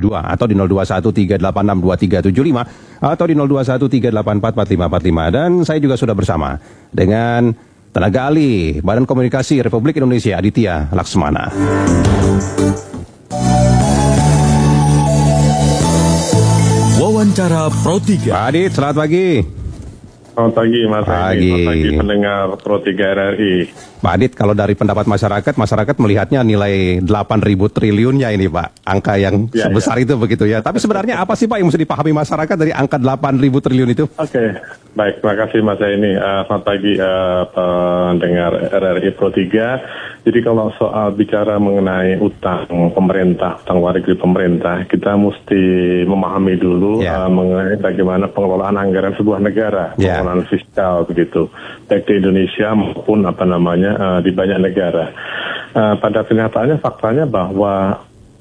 0213862375 atau di 0213862375 atau di 0213844545. Dan saya juga sudah bersama dengan tenaga ahli Badan Komunikasi Republik Indonesia Aditya Laksmana. Wawancara Pro 3. Pak Adit, selamat pagi. Selamat pagi Mas Edi, selamat pagi pendengar Pro 3 RRI. Pak Adit, kalau dari pendapat masyarakat melihatnya nilai 8.000 triliunnya ini Pak, angka yang sebesar itu begitu ya. Tapi sebenarnya apa sih Pak yang mesti dipahami masyarakat dari angka 8.000 triliun itu? Oke, baik, terima kasih Mas Edi. Selamat pagi pendengar RRI Pro 3. Jadi kalau soal bicara mengenai utang pemerintah, utang luar negeri pemerintah, kita mesti memahami dulu mengenai bagaimana pengelolaan anggaran sebuah negara, pengelolaan fiskal begitu, baik di Indonesia maupun di banyak negara. Pada kenyataannya faktanya bahwa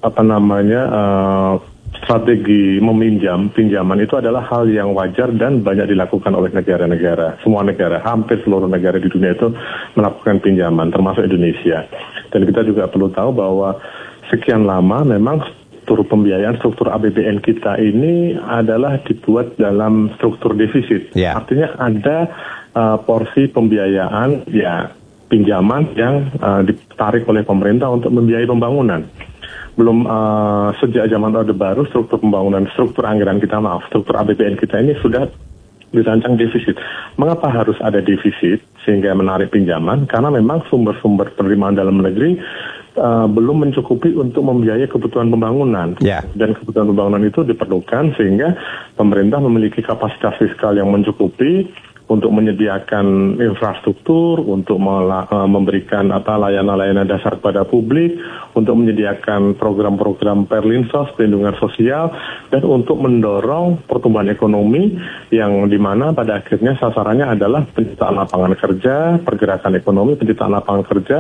strategi pinjaman itu adalah hal yang wajar dan banyak dilakukan oleh negara-negara. Semua negara, hampir seluruh negara di dunia itu melakukan pinjaman, termasuk Indonesia. Dan kita juga perlu tahu bahwa sekian lama memang struktur pembiayaan, struktur APBN kita ini adalah dibuat dalam struktur defisit. Artinya ada porsi pembiayaan, pinjaman yang ditarik oleh pemerintah untuk membiayai pembangunan. Belum sejak zaman Orde Baru struktur anggaran kita, struktur APBN kita ini sudah dirancang defisit. Mengapa harus ada defisit sehingga menarik pinjaman? Karena memang sumber-sumber penerimaan dalam negeri belum mencukupi untuk membiayai kebutuhan pembangunan. Dan kebutuhan pembangunan itu diperlukan sehingga pemerintah memiliki kapasitas fiskal yang mencukupi untuk menyediakan infrastruktur, untuk memberikan layanan-layanan dasar kepada publik, untuk menyediakan program-program perlinsos, perlindungan sosial, dan untuk mendorong pertumbuhan ekonomi yang dimana pada akhirnya sasarannya adalah penciptaan lapangan kerja, pergerakan ekonomi, penciptaan lapangan kerja,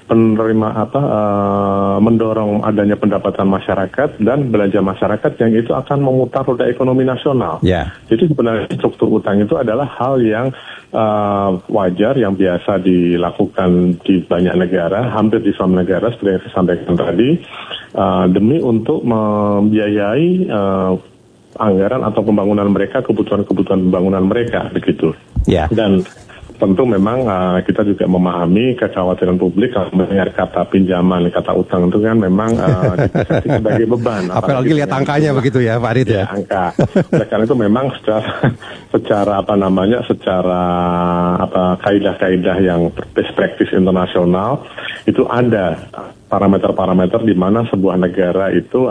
mendorong adanya pendapatan masyarakat dan belanja masyarakat yang itu akan memutar roda ekonomi nasional. Jadi sebenarnya struktur utang itu adalah hal yang wajar, yang biasa dilakukan di banyak negara, hampir di semua negara seperti yang saya sampaikan tadi, demi untuk membiayai anggaran atau pembangunan mereka, kebutuhan-kebutuhan pembangunan mereka, begitu. Dan tentu memang kita juga memahami kekhawatiran publik kalau mendengar kata pinjaman, kata utang itu kan memang sebagai beban. Apalagi lihat angkanya begitu ya Pak Adit ya. Angka. Oleh karena itu memang secara kaidah-kaidah yang best practice internasional itu ada parameter-parameter di mana sebuah negara itu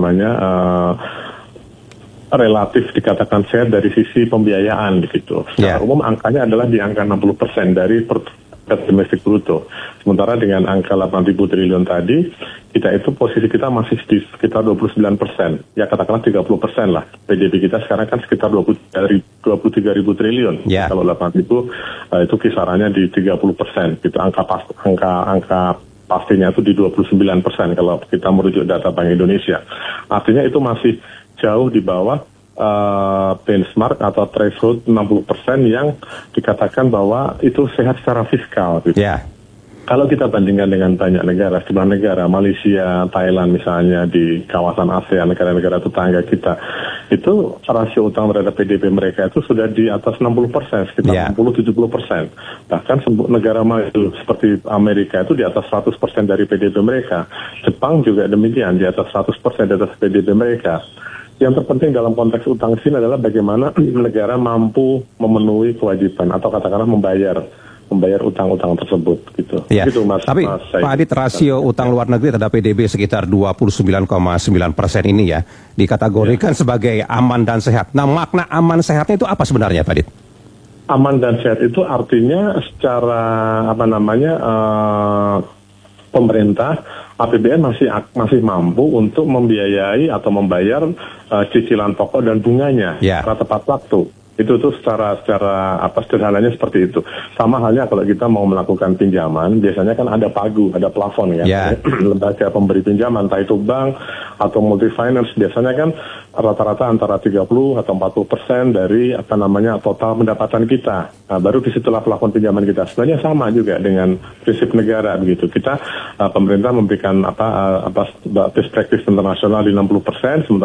relatif dikatakan sehat dari sisi pembiayaan gitu. Secara umum angkanya adalah di angka 60% dari domestik bruto. Sementara dengan angka 8.000 triliun tadi, posisi kita masih di sekitar 29%. Ya katakanlah 30% lah. PDB kita sekarang kan sekitar 23.000 triliun. Kalau 8.000 itu kisarannya di 30%. Gitu. Angka pastinya itu di 29% kalau kita merujuk data Bank Indonesia. Artinya itu masih jauh di bawah benchmark atau threshold 60% yang dikatakan bahwa itu sehat secara fiskal. Gitu. Kalau kita bandingkan dengan banyak negara, sejumlah negara, Malaysia, Thailand misalnya, di kawasan ASEAN, negara-negara tetangga kita, itu rasio utang terhadap PDB mereka itu sudah di atas 60%, sekitar 60-70%. Bahkan negara maju seperti Amerika itu di atas 100% dari PDB mereka. Jepang juga demikian, di atas 100% di atas PDB mereka. Yang terpenting dalam konteks utang sini adalah bagaimana negara mampu memenuhi kewajiban atau katakanlah membayar utang-utang tersebut gitu. Gitu, Mas. Tapi Pak Adit, rasio utang luar negeri terhadap PDB sekitar 29,9% ini ya dikategorikan sebagai aman dan sehat. Nah, makna aman sehatnya itu apa sebenarnya, Pak Adit? Aman dan sehat itu artinya secara pemerintah APBN masih mampu untuk membiayai atau membayar cicilan pokok dan bunganya secara tepat waktu. Itu tuh secara sederhananya seperti itu. Sama halnya kalau kita mau melakukan pinjaman, biasanya kan ada pagu, ada plafon ya. Lembaga pemberi pinjaman, entah itu bank atau multi finance, biasanya kan rata-rata antara 30 atau 40% dari total pendapatan kita. Nah, baru disitulah plafon pinjaman kita. Sebenarnya sama juga dengan prinsip negara begitu. Kita pemerintah memberikan best practice internasional di 60%, sementara